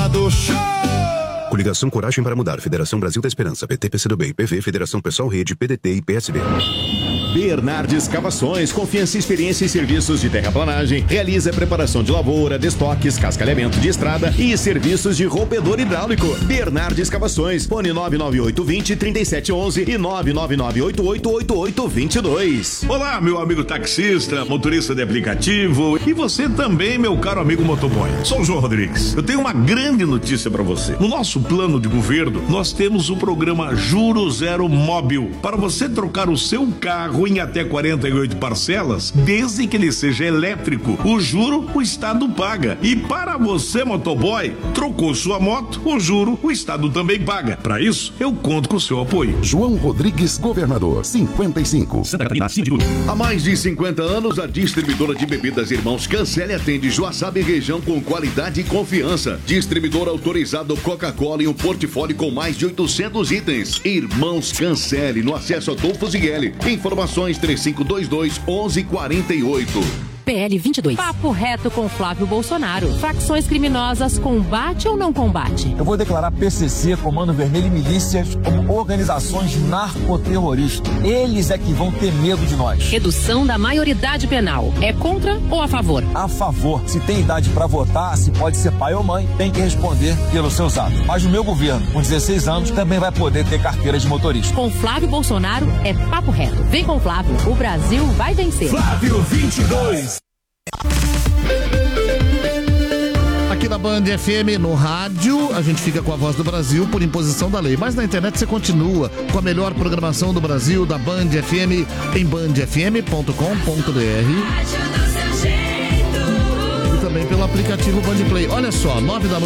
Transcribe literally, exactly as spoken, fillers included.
Governador, show! Coligação Coragem para Mudar, Federação Brasil da Esperança, P T, P C do B, P V, Federação Pessoal Rede, P D T e P S B. Bernardes Escavações, confiança, experiência em serviços de terraplanagem, realiza preparação de lavoura, destoques, cascalhamento de estrada e serviços de rompedor hidráulico. Bernardes Escavações, fone nove nove oito dois zero, três sete um um e nove nove nove oito oito oito oito dois dois. Olá, meu amigo taxista, motorista de aplicativo e você também, meu caro amigo motoboy. Sou o João Rodrigues. Eu tenho uma grande notícia para você. No nosso plano de governo, nós temos o programa Juro Zero Móbil para você trocar o seu carro em até quarenta e oito parcelas, desde que ele seja elétrico. O juro o Estado paga. E para você, motoboy, trocou sua moto, o juro o Estado também paga. Para isso, eu conto com o seu apoio. João Rodrigues, governador, cinquenta e cinco. Santa Catarina, acima de tudo. Há mais de cinquenta anos, a distribuidora de bebidas Irmãos Cancele atende Joaçaba e região com qualidade e confiança. Distribuidor autorizado Coca-Cola em um portfólio com mais de oitocentos itens. Irmãos Cancele, no acesso Adolfo Zigueli. Informações três cinco dois dois, onze quarenta e oito. P L vinte e dois. Papo reto com Flávio Bolsonaro. Facções criminosas combate ou não combate? Eu vou declarar P C C, Comando Vermelho e milícias como organizações narcoterroristas. Eles é que vão ter medo de nós. Redução da maioridade penal. É contra ou a favor? A favor. Se tem idade para votar, se pode ser pai ou mãe, tem que responder pelos seus atos. Mas no meu governo, com dezesseis anos, também vai poder ter carteira de motorista. Com Flávio Bolsonaro é papo reto. Vem com Flávio. O Brasil vai vencer. Flávio vinte e dois. Aqui na Band F M, no rádio, a gente fica com a Voz do Brasil por imposição da lei. Mas na internet você continua com a melhor programação do Brasil, da Band F M, em band f m ponto com ponto b r. E também pelo aplicativo Band Play. Olha só, nove da noite.